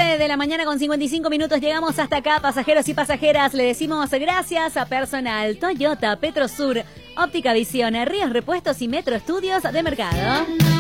de la mañana con 55 minutos llegamos hasta acá, pasajeros y pasajeras. Le decimos gracias a Personal, Toyota, Petrosur, Óptica Visión, Ríos Repuestos y Metro Estudios de Mercado.